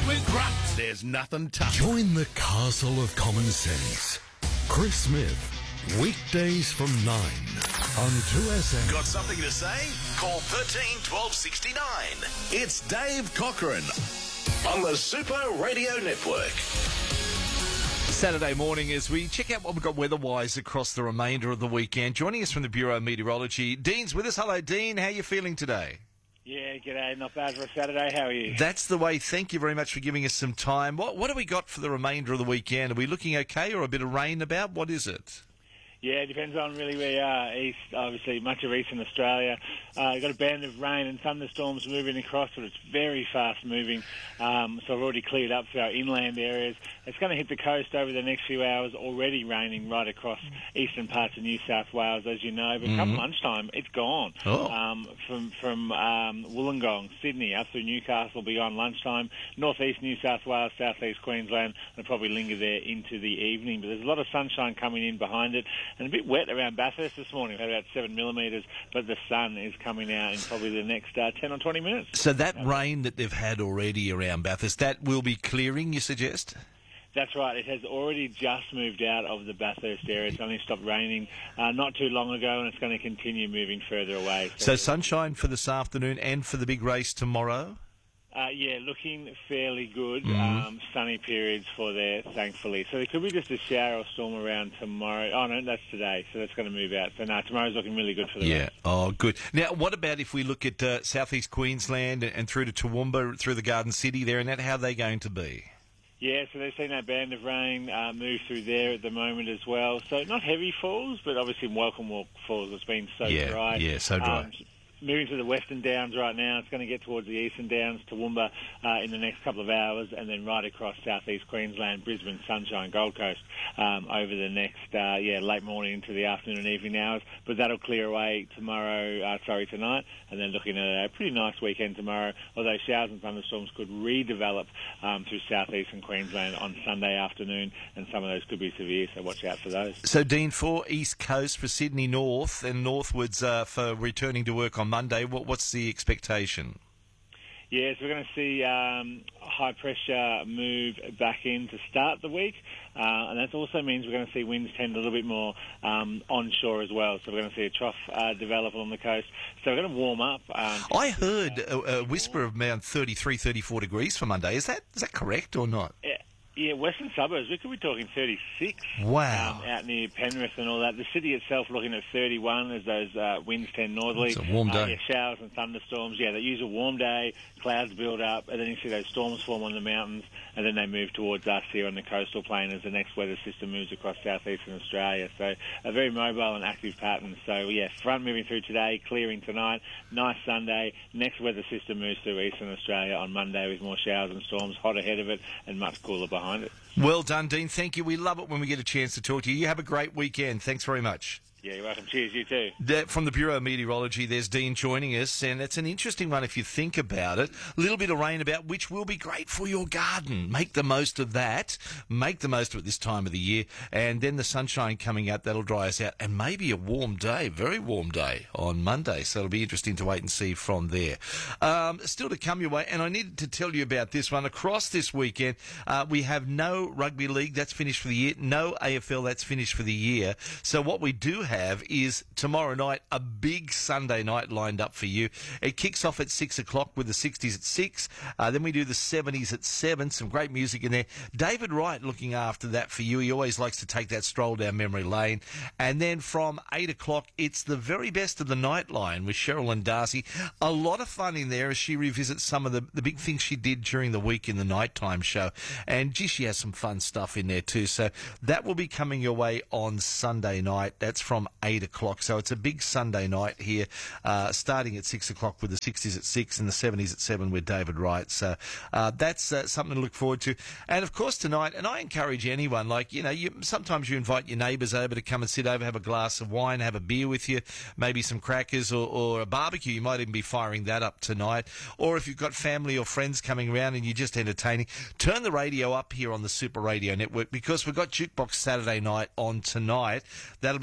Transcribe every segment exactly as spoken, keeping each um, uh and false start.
it with Grunts. There's nothing tough. Join the castle of common sense. Chris Smith, weekdays from nine on two S M. Got something to say? Call thirteen twelve sixty-nine. It's Dave Cochran on the Super Radio Network. Saturday morning as we check out what we've got weather-wise across the remainder of the weekend. Joining us from the Bureau of Meteorology, Dean's with us. Hello, Dean. How are you feeling today? Yeah, g'day. Not bad for a Saturday. How are you? That's the way. Thank you very much for giving us some time. What what do we got for the remainder of the weekend? Are we looking okay or a bit of rain about? What is it? Yeah, it depends on really where you are. East, obviously, much of eastern Australia. Uh, you've got a band of rain and thunderstorms moving across, but it's very fast moving. Um, so I've already cleared up through our inland areas. It's going to hit the coast over the next few hours, already raining right across eastern parts of New South Wales, as you know. But mm-hmm. come lunchtime, it's gone. Oh. Um, from from um, Wollongong, Sydney, up through Newcastle, beyond lunchtime. Northeast New South Wales, southeast Queensland, and probably linger there into the evening. But there's a lot of sunshine coming in behind it. And a bit wet around Bathurst this morning. We've had about seven millimetres, but the sun is coming out in probably the next uh, ten or twenty minutes. So that rain that they've had already around Bathurst, that will be clearing, you suggest? That's right. It has already just moved out of the Bathurst area. It's only stopped raining uh, not too long ago, and it's going to continue moving further away. So, so sunshine for this afternoon and for the big race tomorrow? Uh, yeah, looking fairly good. Mm-hmm. Um, sunny periods for there, thankfully. So there could be just a shower or storm around tomorrow. Oh, no, that's today, so that's going to move out. So, no, tomorrow's looking really good for the Yeah, race. oh, good. Now, what about if we look at uh, southeast Queensland and, and through to Toowoomba, through the Garden City there, and that, how are they going to be? Yeah, so they've seen that band of rain uh, move through there at the moment as well. So not heavy falls, but obviously Welcome Walk falls. It's been so yeah, dry. Yeah, so dry. Um, moving to the Western Downs right now. It's going to get towards the Eastern Downs, Toowoomba, uh, in the next couple of hours, and then right across southeast Queensland, Brisbane, Sunshine, Gold Coast, um, over the next, uh, yeah, late morning into the afternoon and evening hours. But that'll clear away tomorrow, uh, sorry, tonight, and then looking at a pretty nice weekend tomorrow, although showers and thunderstorms could redevelop um, through southeastern Queensland on Sunday afternoon, and some of those could be severe, so watch out for those. So, Dean, for East Coast, for Sydney North and northwards uh, for returning to work on Monday, what, what's the expectation? Yes, we're going to see um, high pressure move back in to start the week, uh, and that also means we're going to see winds tend a little bit more um, onshore as well. So we're going to see a trough uh, develop on the coast. So we're going to warm up. Um, I heard a, a whisper of around thirty-three, thirty-four degrees for Monday. Is that is that correct or not? Yeah. Yeah, western suburbs, we could be talking thirty-six. Wow. Um, out near Penrith and all that. The city itself looking at thirty-one as those uh, winds tend northerly. It's a warm day. Uh, yeah, showers and thunderstorms. Yeah, they use a warm day, clouds build up, and then you see those storms form on the mountains, and then they move towards us here on the coastal plain as the next weather system moves across southeastern Australia. So a very mobile and active pattern. So, yeah, front moving through today, clearing tonight. Nice Sunday. Next weather system moves through eastern Australia on Monday with more showers and storms, hot ahead of it, and much cooler behind it. Well done, Dean. Thank you. We love it when we get a chance to talk to you. You have a great weekend. Thanks very much. Yeah, you're welcome. Cheers, you too. That, from the Bureau of Meteorology, there's Dean joining us, and it's an interesting one if you think about it. A little bit of rain about, which will be great for your garden. Make the most of that. Make the most of it this time of the year. And then the sunshine coming out, that'll dry us out. And maybe a warm day, very warm day on Monday. So it'll be interesting to wait and see from there. Um, still to come your way, and I needed to tell you about this one. Across this weekend, uh, we have no rugby league, that's finished for the year. No A F L, that's finished for the year. So what we do have have is tomorrow night a big Sunday night lined up for you. It kicks off at six o'clock with the sixties at six. Uh, then we do the seventies at seven. Some great music in there. David Wright looking after that for you. He always likes to take that stroll down memory lane. And then from eight o'clock, it's the very best of the Nightline with Cheryl and Darcy. A lot of fun in there as she revisits some of the, the big things she did during the week in the nighttime show. And gee, she has some fun stuff in there too. So that will be coming your way on Sunday night. That's from eight o'clock. So it's a big Sunday night here, uh, starting at six o'clock with the sixties at six and the seventies at seven with David Wright. So uh, that's uh, something to look forward to. And of course tonight, and I encourage anyone, like, you know, you, sometimes you invite your neighbours over to come and sit over, have a glass of wine, have a beer with you, maybe some crackers or, or a barbecue. You might even be firing that up tonight. Or if you've got family or friends coming around and you're just entertaining, turn the radio up here on the Super Radio Network, because we've got Jukebox Saturday night on tonight. That'll be coming to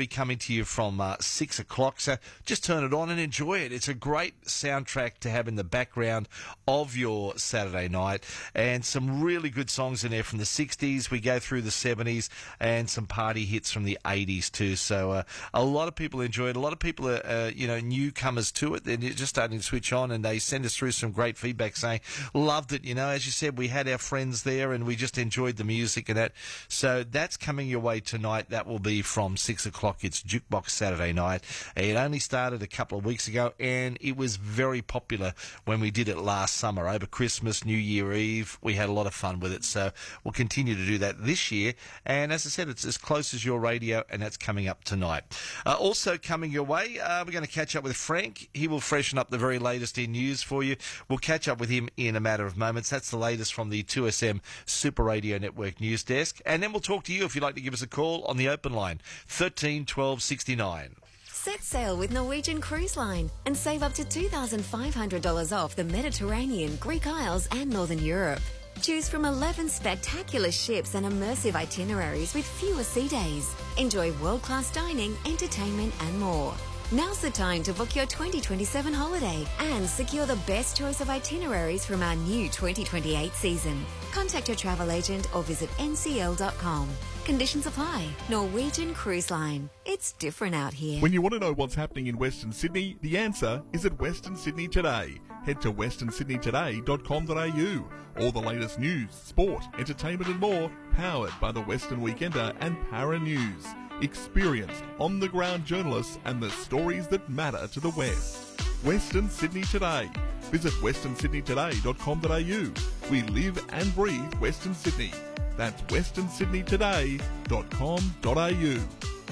to you from uh, six o'clock. So just turn it on and enjoy it. It's a great soundtrack to have in the background of your Saturday night, and some really good songs in there from the sixties. We go through the seventies and some party hits from the eighties too. So uh, a lot of people enjoy it. A lot of people are, uh, you know, newcomers to it. They're just starting to switch on, and they send us through some great feedback saying, loved it. You know, as you said, we had our friends there and we just enjoyed the music and that. So that's coming your way tonight. That will be from six o'clock. It's Jukebox Saturday night. It only started a couple of weeks ago, and it was very popular when we did it last summer over Christmas, New Year Eve. We had a lot of fun with it. So we'll continue to do that this year. And as I said, it's as close as your radio, and that's coming up tonight. Uh, also coming your way, uh, we're going to catch up with Frank. He will freshen up the very latest in news for you. We'll catch up with him in a matter of moments. That's the latest from the two S M Super Radio Network news desk. And then we'll talk to you if you'd like to give us a call on the open line, thirteen twelve sixty-nine. Set sail with Norwegian Cruise Line and save up to two thousand five hundred dollars off the Mediterranean, Greek Isles and Northern Europe. Choose from eleven spectacular ships and immersive itineraries with fewer sea days. Enjoy world-class dining, entertainment and more. Now's the time to book your twenty twenty-seven holiday and secure the best choice of itineraries from our new twenty twenty-eight season. Contact your travel agent or visit N C L dot com. Conditions apply. Norwegian Cruise Line. It's different out here. When you want to know what's happening in Western Sydney, the answer is at Western Sydney Today. Head to western sydney today dot com dot a u. All the latest news, sport, entertainment and more, powered by the Western Weekender and Para News. Experienced, on-the-ground journalists and the stories that matter to the West. Western Sydney Today. Visit western sydney today dot com dot a u. We live and breathe Western Sydney. That's western sydney today dot com dot a u.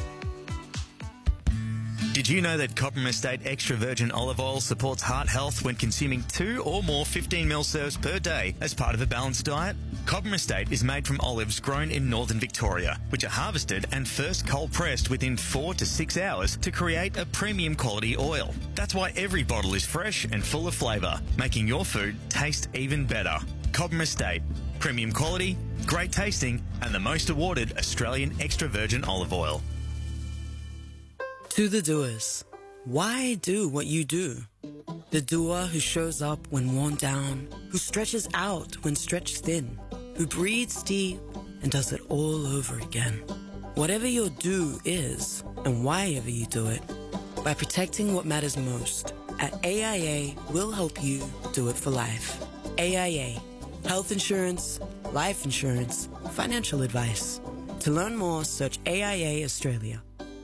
Did you know that Cobram Estate Extra Virgin Olive Oil supports heart health when consuming two or more fifteen mil serves per day as part of a balanced diet? Cobram Estate is made from olives grown in northern Victoria, which are harvested and first cold pressed within four to six hours to create a premium quality oil. That's why every bottle is fresh and full of flavour, making your food taste even better. Cobram Estate. Premium quality, great tasting, and the most awarded Australian extra virgin olive oil. To the doers, why do what you do? The doer who shows up when worn down, who stretches out when stretched thin, who breathes deep and does it all over again. Whatever your do is, and why ever you do it, by protecting what matters most, at A I A, we'll help you do it for life. A I A. Health insurance, life insurance, financial advice. To learn more, search A I A Australia.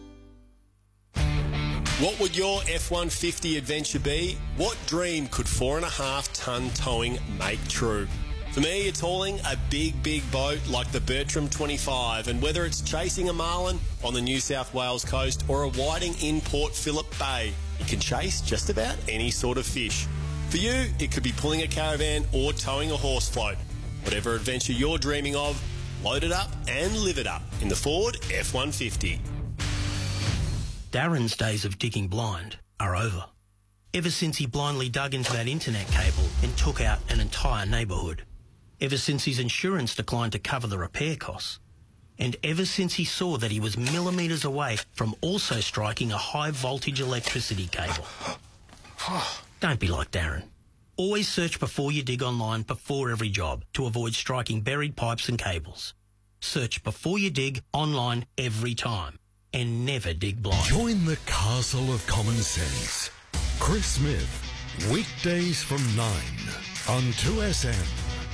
What would your F one fifty adventure be? What dream could four and a half tonne towing make true? For me, it's hauling a big, big boat like the Bertram twenty-five, and whether it's chasing a marlin on the New South Wales coast or a whiting in Port Phillip Bay, you can chase just about any sort of fish. For you, it could be pulling a caravan or towing a horse float. Whatever adventure you're dreaming of, load it up and live it up in the Ford F one fifty. Darren's days of digging blind are over. Ever since he blindly dug into that internet cable and took out an entire neighbourhood. Ever since his insurance declined to cover the repair costs. And ever since he saw that he was millimetres away from also striking a high voltage electricity cable. Don't be like Darren. Always search before you dig online before every job to avoid striking buried pipes and cables. Search before you dig online every time. And never dig blind. Join the castle of common sense. Chris Smith, weekdays from nine on two S M.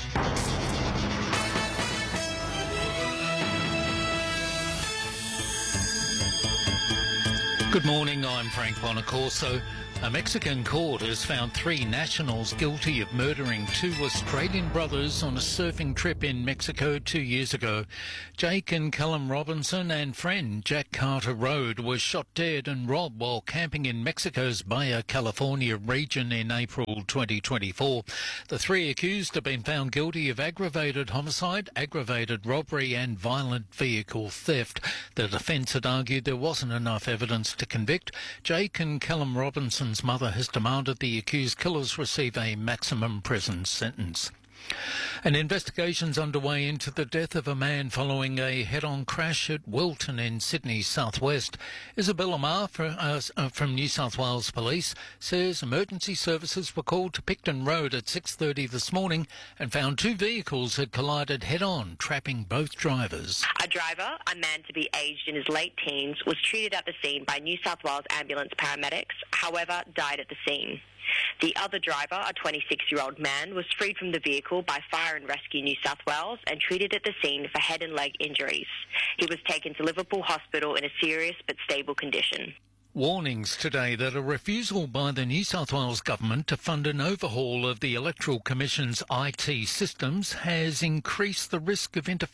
Good morning, I'm Frank Bonacorso. A Mexican court has found three nationals guilty of murdering two Australian brothers on a surfing trip in Mexico two years ago. Jake and Callum Robinson and friend Jack Carter Road were shot dead and robbed while camping in Mexico's Baja California region in April twenty twenty-four. The three accused have been found guilty of aggravated homicide, aggravated robbery and violent vehicle theft. The defence had argued there wasn't enough evidence to convict. Jake and Callum Robinson mother has demanded the accused killers receive a maximum prison sentence. An investigation's underway into the death of a man following a head-on crash at Wilton in Sydney's southwest. Isabella Marr for, uh, from New South Wales Police says emergency services were called to Picton Road at six thirty this morning and found two vehicles had collided head-on, trapping both drivers. A driver, a man to be aged in his late teens, was treated at the scene by New South Wales ambulance paramedics, however, died at the scene. The other driver, a twenty-six-year-old man, was freed from the vehicle by Fire and Rescue New South Wales and treated at the scene for head and leg injuries. He was taken to Liverpool Hospital in a serious but stable condition. Warnings today that a refusal by the New South Wales government to fund an overhaul of the Electoral Commission's I T systems has increased the risk of interference